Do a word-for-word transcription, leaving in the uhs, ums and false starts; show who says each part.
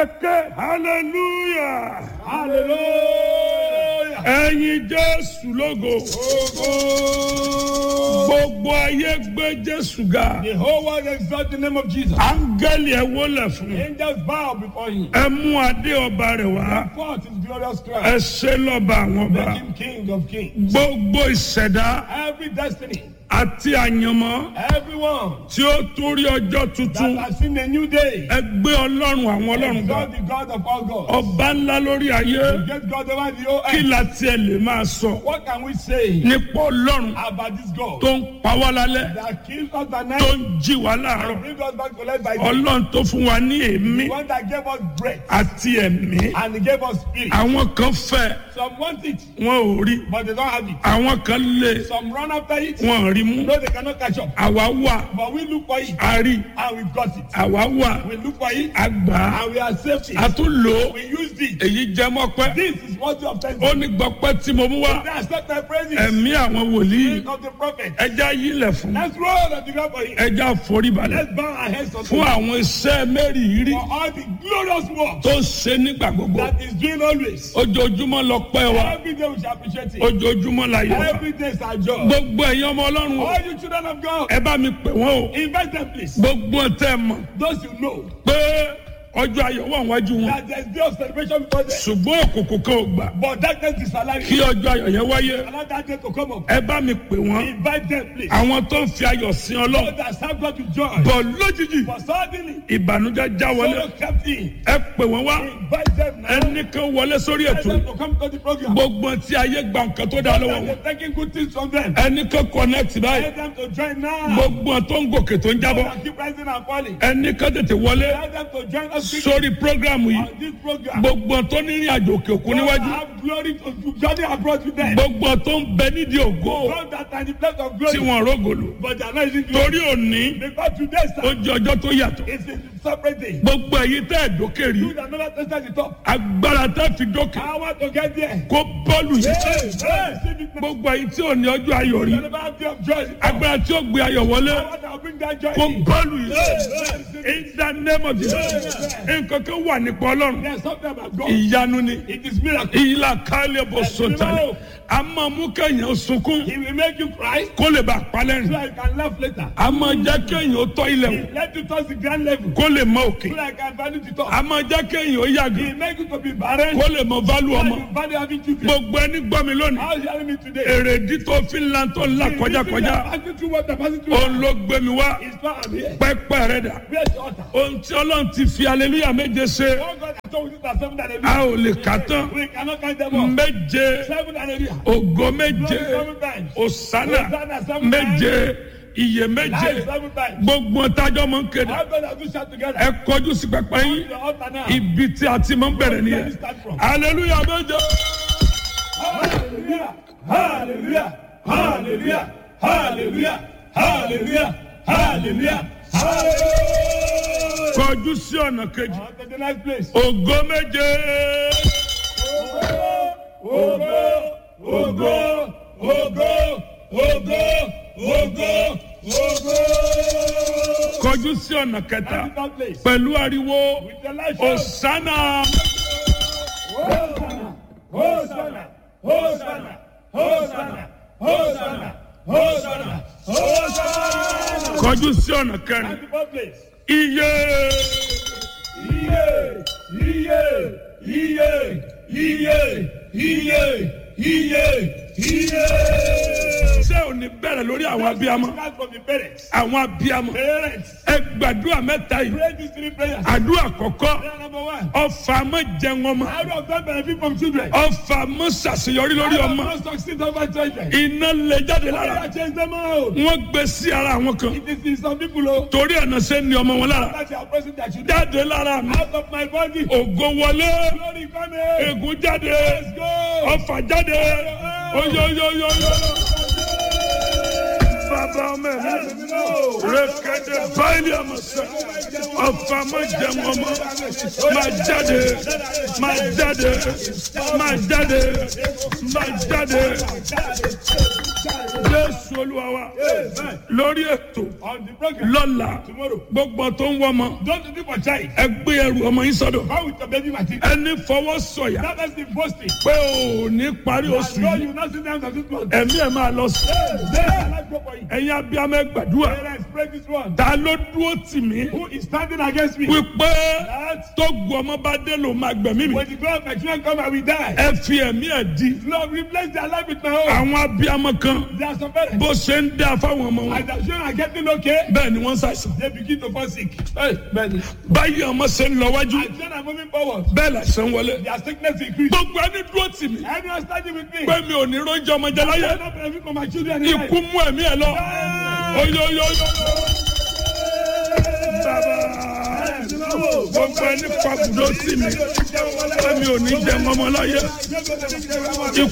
Speaker 1: Eke hallelujah.
Speaker 2: Hallelujah.
Speaker 1: Ẹyin Jésù lógo. Gbogbo ayé gbé Jésù ga.
Speaker 2: The whole world exalt the name of Jesus.
Speaker 1: Áńgẹ́lì ẹ wólẹ̀ fún.
Speaker 2: Angels bow before him.
Speaker 1: Ẹ mú adé ọba rẹ̀ wá.
Speaker 2: Forth his glorious
Speaker 1: Ẹ
Speaker 2: crown.
Speaker 1: ṣe lọ́ba àwọn ọba.
Speaker 2: Make him king of kings.
Speaker 1: Gbogbo ìṣẹ̀dá
Speaker 2: Every destiny,
Speaker 1: àti àyànmọ́
Speaker 2: everyone
Speaker 1: tí ó torí ọjọ́ tuntun.
Speaker 2: that has seen a new day,
Speaker 1: Ẹ gbé Ọlọ́run àwọn Ọlọ́run ga.
Speaker 2: exalt the God of all gods.
Speaker 1: Ọba ńlá lórí ayé.
Speaker 2: Get God over the whole
Speaker 1: Kí
Speaker 2: earth.
Speaker 1: la tiẹ̀ lè máa sọ
Speaker 2: What can we say
Speaker 1: nípa Ọlọ́run
Speaker 2: about this God
Speaker 1: tó ń pa wá lálẹ́,
Speaker 2: that kills us at
Speaker 1: tó
Speaker 2: night
Speaker 1: ń jí wá láàárọ̀?
Speaker 2: and brings us back to life by day?
Speaker 1: Ọlọ́run tó fún wa ní èémí
Speaker 2: The one that gave us breath
Speaker 1: àti ẹ̀mí.
Speaker 2: and he gave us spirit.
Speaker 1: Àwọn kan fẹ́
Speaker 2: Some want it,
Speaker 1: wọn ò rí.
Speaker 2: but they don't have it.
Speaker 1: Àwọn kan lé
Speaker 2: Some run after it,
Speaker 1: wọn ò rí mú.
Speaker 2: no, they cannot catch up.
Speaker 1: Àwa wà,
Speaker 2: But we look for it
Speaker 1: a rí.
Speaker 2: and we've got it.
Speaker 1: Àwa wà,
Speaker 2: We look for it
Speaker 1: a gbà á.
Speaker 2: and we accept
Speaker 1: A
Speaker 2: it.
Speaker 1: tún lò ó.
Speaker 2: We used it.
Speaker 1: Èyí jẹ́ mọ́pẹ́.
Speaker 2: This is what you have
Speaker 1: Ó
Speaker 2: thankful.
Speaker 1: ní gbọ́pẹ́ tí mo mú wá.
Speaker 2: That's not my praises.
Speaker 1: Ẹ̀mí àwọn wòlíì.
Speaker 2: Speak of the prophet.
Speaker 1: Ẹja yílẹ̀ fún.
Speaker 2: Let's roll on the ground for him.
Speaker 1: Ẹja foríbalẹ̀.
Speaker 2: Let's bow our heads unto
Speaker 1: Fún
Speaker 2: him
Speaker 1: àwọn iṣẹ́ mẹ́rìírí
Speaker 2: for all the glorious work
Speaker 1: tó ń ṣe nígbà gbogbo.
Speaker 2: that is doing always.
Speaker 1: Ojoojúmọ́ lọ pẹ́ wa.
Speaker 2: Every day we shall appreciate it.
Speaker 1: Ojoojúmọ́ la yẹ wa.
Speaker 2: Every day is our job.
Speaker 1: Gbogbo ẹ̀yin ọmọ Ọlọ́run o.
Speaker 2: All you children of God,
Speaker 1: Ẹ bá mi pè wọ́n o.
Speaker 2: invite them please.
Speaker 1: Gbogbo tẹ́ ẹ mọ̀
Speaker 2: Those you know
Speaker 1: pé ọjọ́ ayọ̀ wà wájú wọn.
Speaker 2: that there's day of celebration before them.
Speaker 1: Ṣùgbọ́n òkùnkùn kan ò gbà.
Speaker 2: But darkness is
Speaker 1: Kí
Speaker 2: alive.
Speaker 1: ọjọ́ ayọ̀ yẹn wáyé.
Speaker 2: Allow that day to come up.
Speaker 1: Ẹ bá mi pè wọ́n.
Speaker 2: Invite them please.
Speaker 1: Àwọn tó ń fi ayọ̀ sin
Speaker 2: So
Speaker 1: Ọlọ́run.
Speaker 2: that serve God with joy.
Speaker 1: Bọ̀ lójijì
Speaker 2: But suddenly,
Speaker 1: ìbànújẹ́ já wọlé.
Speaker 2: sorrow kept in.
Speaker 1: Ẹ pè wọ́n wá.
Speaker 2: Invite them now.
Speaker 1: Ẹnìkan wọlé sórí
Speaker 2: Invite
Speaker 1: ètò.
Speaker 2: them to come to the program.
Speaker 1: Gbogbo tí ayé gba nǹkan tó dáa lọ́wọ́
Speaker 2: And
Speaker 1: wọn.
Speaker 2: they're taking good things from them.
Speaker 1: Ẹnìkan connect báyìí.
Speaker 2: Invite them to join now.
Speaker 1: Gbogbo tó ń gòkè tó ń jábọ́.
Speaker 2: And keep rising and falling.
Speaker 1: Ẹnìkan tètè wọlé
Speaker 2: Invite them to join us quickly
Speaker 1: sórí prógrámù yìí.
Speaker 2: on this program.
Speaker 1: Gbogbo tó ní ìrìn àjò òkè òkun
Speaker 2: God
Speaker 1: níwájú.
Speaker 2: have glory to to journey abroad with them.
Speaker 1: Gbogbo tó ń bẹ nídìí ògo
Speaker 2: God that are in the place of
Speaker 1: tí
Speaker 2: glory.
Speaker 1: wọ́n rógòlò.
Speaker 2: But they are not using glory.
Speaker 1: Torí òní
Speaker 2: Because today,
Speaker 1: ó
Speaker 2: sir,
Speaker 1: jẹ́ ọjọ́ tó yàtọ̀.
Speaker 2: it's a separate day.
Speaker 1: Gbogbo èyí tẹ́ ẹ̀ dókè rí.
Speaker 2: You that never tested the top.
Speaker 1: Agbára tẹ́ fi dókè.
Speaker 2: I want to get there.
Speaker 1: Kó bọ́ọ̀lù yìí.
Speaker 2: Hey, hey, receive it now.
Speaker 1: Gbogbo èyí tí ò ní ọjọ́ ayọ̀ rí.
Speaker 2: You never have day of joy.
Speaker 1: Agbára tí ó gbé ayọ̀ wọlé.
Speaker 2: I want to bring that joy
Speaker 1: Kó
Speaker 2: in.
Speaker 1: bọ́ọ̀lù yìí.
Speaker 2: Hey, hey, receive it.
Speaker 1: In the name of Jesus. Nǹkan kan wà nípa Ọlọ́run.
Speaker 2: There's something about God.
Speaker 1: Ìyanu ni.
Speaker 2: It is miracle.
Speaker 1: Ìlà kálẹ̀ bọ̀ sọ̀tàlẹ̀. A máa mú kéèyàn sunkún
Speaker 2: He will make you cry
Speaker 1: kó lè bá
Speaker 2: so
Speaker 1: palẹ́rìn.
Speaker 2: I can laugh later.
Speaker 1: A máa jẹ́ kéèyàn ó tọ́ ilẹ̀ wò
Speaker 2: He let you touch the grand level
Speaker 1: kó lè mọ òkè.
Speaker 2: so I can value the top.
Speaker 1: A máa jẹ́ kéèyàn ó yàgò
Speaker 2: He make you to be barren
Speaker 1: kó lè mọ válù
Speaker 2: so
Speaker 1: ọmọ.
Speaker 2: you value having children.
Speaker 1: Gbogbo ẹni gbọ́ mi lónìí.
Speaker 2: How is hearing me today?
Speaker 1: Èrèdí tó fi ń lan tó ń là kọjákọjá.
Speaker 2: Passing through what the passing through.
Speaker 1: Òun ló gbé mi wá.
Speaker 2: It's not I'm here.
Speaker 1: Pẹ́pẹ́ rẹ̀ dà.
Speaker 2: Where's the altar?
Speaker 1: Ohun tí Ọlọ́run ti fi aleluya méje ṣe.
Speaker 2: Oh God, I told you that seven and
Speaker 1: A ò lè kà tán.
Speaker 2: we cannot count them all.
Speaker 1: Méje.
Speaker 2: Seven and
Speaker 1: Ògo méje.
Speaker 2: Glory seven times.
Speaker 1: Òsánà
Speaker 2: Hosanna seven
Speaker 1: méje. Ìyè méje.
Speaker 2: Life seven times.
Speaker 1: Gbogbo tájọ́ mọ̀ ń kéde.
Speaker 2: How God has we shout together.
Speaker 1: Ẹ kọjú sí pẹpẹ yín.
Speaker 2: The altar now.
Speaker 1: Ibi tí a ti máa ń bẹ̀rẹ̀ nìyẹn. Aleluya méje.
Speaker 2: Hallelujah. Hallelujah. Hallelujah. Hallelujah. Hallelujah. Hallelujah. Hallelujah.
Speaker 1: Kọjú sí ọ̀nà kejì.
Speaker 2: On to the next place.
Speaker 1: Ògo méje.
Speaker 2: Ogo, ogo, ogo, ogo, ogo, ogo.
Speaker 1: Kọjú sí ọ̀nà kẹta.
Speaker 2: On to that place.
Speaker 1: Pẹ̀lú ariwo.
Speaker 2: With the light.
Speaker 1: Òsánà.
Speaker 2: Hosanna, Hosanna, Hosanna, Hosanna, Hosanna, Hosanna, Hosanna.
Speaker 1: Kọjú sí ọ̀nà kẹrin.
Speaker 2: On to that place.
Speaker 1: Iye.
Speaker 2: Iye, iye, iye, iye, iye, iye, iye.
Speaker 1: Ṣé ò ní bẹ̀rẹ̀ lórí àwọn abiyamọ?
Speaker 2: Start from the parents.
Speaker 1: Àwọn abiyamọ.
Speaker 2: Parents,
Speaker 1: Ẹ gbàdúrà mẹ́ta yìí.
Speaker 2: pray these three prayers.
Speaker 1: Àdúrà àkọ́kọ́.
Speaker 2: Prayer number one.
Speaker 1: Ọfà mọ́ jẹun ọmọ.
Speaker 2: How do I benefit from children?
Speaker 1: Ọfà mọ́ ṣàṣeyọrí lórí
Speaker 2: How do
Speaker 1: ọmọ.
Speaker 2: I succeed over children?
Speaker 1: Iná lè jáde
Speaker 2: How
Speaker 1: lára.
Speaker 2: do I change them out?
Speaker 1: Wọ́n gbé sí ara àwọn kan.
Speaker 2: It is in some people, oh,
Speaker 1: Torí ẹ̀nà ṣe ń ní ọmọ wọn lára.
Speaker 2: that they are pressing their children
Speaker 1: Jáde lára mi.
Speaker 2: out of my body.
Speaker 1: Ògo wọlé.
Speaker 2: Glory come here.
Speaker 1: Ègún jáde.
Speaker 2: Let's go.
Speaker 1: Ọfà jáde. Oyoyoyoyo. Bàbá ọmọ mi. Rekede báyìí àmọ̀sẹ̀. Ọ̀fà má jẹun ọmọ. Má jáde. Má jáde. Má jáde. Má jáde. Jésù Olúwa wa. Lórí ètò.
Speaker 2: On the program.
Speaker 1: Lọ́la.
Speaker 2: Tomorrow.
Speaker 1: Gbogbo tó ń wọ́mọ.
Speaker 2: Don't do for child.
Speaker 1: Ẹ gbé ẹrù ọmọ yín sọ́dọ̀.
Speaker 2: How with your baby Martin?
Speaker 1: Ẹni fọwọ́ sọ̀yà.
Speaker 2: That is the boasting.
Speaker 1: Pé o ò ní parí oṣù
Speaker 2: No,
Speaker 1: yìí.
Speaker 2: you not sit down and do one.
Speaker 1: Ẹ̀mí ẹ̀ máa lọ sí.
Speaker 2: There, I like go for you.
Speaker 1: Ẹ̀yin abiyamọ ẹ gbàdúrà.
Speaker 2: Parents, pray this one.
Speaker 1: Ta ló dúró tì mí?
Speaker 2: Who is standing against me?
Speaker 1: Wípé
Speaker 2: That
Speaker 1: tó gu ọmọ bá dé ló máa gbẹ̀mí mi.
Speaker 2: when the God of my children come, I will die.
Speaker 1: Ẹ fi ẹ̀mí ẹ̀ di.
Speaker 2: Lord, replace their life with my own.
Speaker 1: Àwọn abiyamọ kan
Speaker 2: There are some parents.
Speaker 1: bó ṣe ń dá fáwọn ọmọ wọn.
Speaker 2: As the children are getting okay,
Speaker 1: Bẹ́ẹ̀ ni wọ́n ń ṣàìsàn.
Speaker 2: they begin to fall sick. Hey, man.
Speaker 1: Báyìí ọmọ ṣe ń lọ wájú.
Speaker 2: As children are moving forward,
Speaker 1: Bẹ́ẹ̀ làṣẹ ń wọlé.
Speaker 2: their sickness increase.
Speaker 1: Gbogbo ẹni dúró tì mí.
Speaker 2: Anyone standing with me?
Speaker 1: Pé mi ò ní róúnjẹ ọmọ jẹ
Speaker 2: I
Speaker 1: láyé.
Speaker 2: will not benefit from my children. in life.
Speaker 1: Ikú mú ẹ̀mí ẹ̀ lọ. Oyoyoyo. Bàbá. Gbogbo ẹni pàgùdó tì mí. Pé mi ò ní jẹ ọmọ láyé. Ikú